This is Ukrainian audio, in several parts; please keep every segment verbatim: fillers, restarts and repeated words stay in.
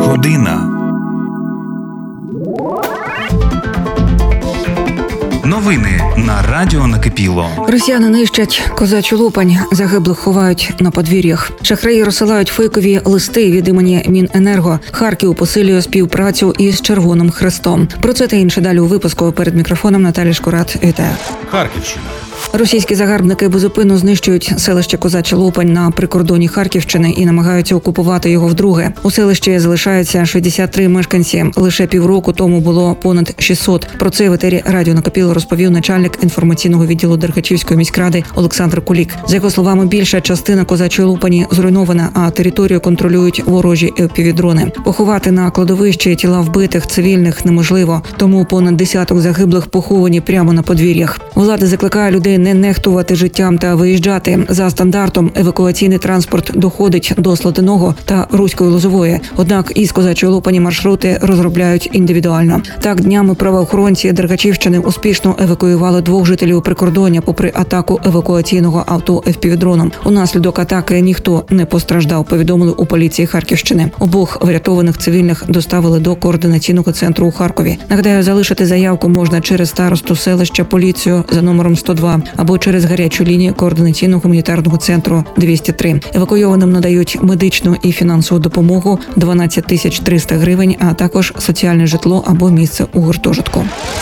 Година. Новини на радіо Накипіло. Росіяни нищать Козачу Лупань, загиблих ховають на подвір'ях. Шахраї розсилають фейкові листи від імені Міненерго. Харків посилює співпрацю із Червоним Хрестом. Про це та інше далі у випуску. Перед мікрофоном Наталя Шкурат. Вітаю. Харківщина. Російські загарбники безупинно знищують селище Козача Лупань на прикордоні Харківщини і намагаються окупувати його вдруге. У селищі залишаються шістдесят три мешканці. Лише півроку тому було понад шістсот. Про це в етері радіо Накипіло розповів начальник інформаційного відділу Дергачівської міськради Олександр Кулік. За його словами, більша частина Козачої Лупані зруйнована, а територію контролюють ворожі епівдрони. Поховати на кладовищі тіла вбитих цивільних неможливо, тому понад десяток загиблих поховані прямо на подвір'ях. Влада закликає людей не нехтувати життям та виїжджати. За стандартом евакуаційний транспорт доходить до Слатиного та Руської Лозової. Однак із Козачої Лупані маршрути розробляють індивідуально. Так, днями правоохоронці Дергачівщини успішно евакуювали двох жителів прикордоння попри атаку евакуаційного авто еф-пі-ві-дроном. Унаслідок атаки ніхто не постраждав, повідомили у поліції Харківщини. Обох врятованих цивільних доставили до координаційного центру у Харкові. Нагадаю, залишити заявку можна через старосту селища, поліцію за номером сто два або через гарячу лінію координаційного гуманітарного центру двісті три. Евакуйованим надають медичну і фінансову допомогу дванадцять тисяч триста гривень, а також соціальне житло або місце у гуртожитку.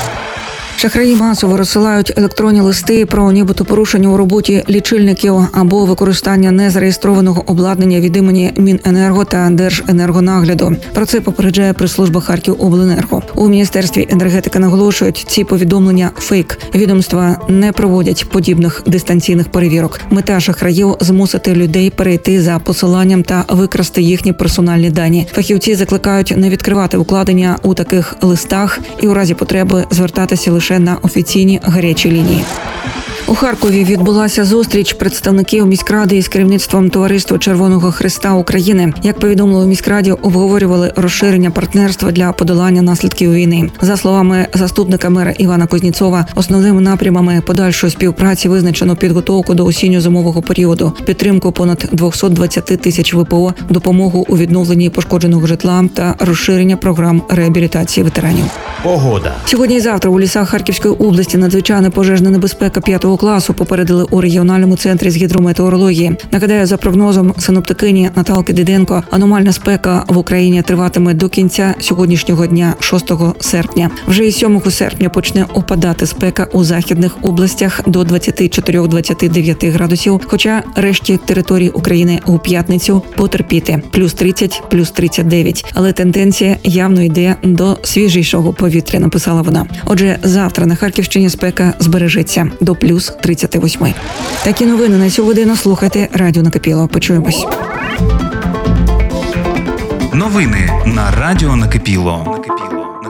Шахраї масово розсилають електронні листи про нібито порушення у роботі лічильників або використання незареєстрованого обладнання від імені Міненерго та Держенергонагляду. Про це попереджає прес-служба Харківобленерго. У Міністерстві енергетики наголошують, ці повідомлення – фейк. Відомства не проводять подібних дистанційних перевірок. Мета шахраїв – змусити людей перейти за посиланням та викрасти їхні персональні дані. Фахівці закликають не відкривати укладення у таких листах і у разі потреби звертатися лише на офіційні гарячі лінії. У Харкові відбулася зустріч представників міськради із керівництвом Товариства Червоного Хреста України. Як повідомили у міськраді, обговорювали розширення партнерства для подолання наслідків війни. За словами заступника мера Івана Кузнєцова, основними напрямами подальшої співпраці визначено підготовку до осінньо-зимового періоду, підтримку понад двісті двадцять тисяч ве пе о, допомогу у відновленні пошкодженого житла та розширення програм реабілітації ветеранів. Погода. Сьогодні і завтра у лісах Харківської області надзвичайна пожежна небезпека п'ятого класу, попередили у регіональному центрі з гідрометеорології. Нагадаю, за прогнозом синоптикині Наталки Диденко, аномальна спека в Україні триватиме до кінця сьогоднішнього дня, шостого серпня. Вже із сьомого серпня почне опадати спека у західних областях до двадцять чотири - двадцять дев'ять градусів, хоча решті території України у п'ятницю потерпіти – плюс тридцять, плюс тридцять дев'ять. Але тенденція явно йде до свіжішого повітря, написала вона. Отже, завтра на Харківщині спека збережеться до плюс тридцять вісім. Такі новини на цю годину слухайте радіо Накипіло. Почуємось. Новини на радіо Накипіло.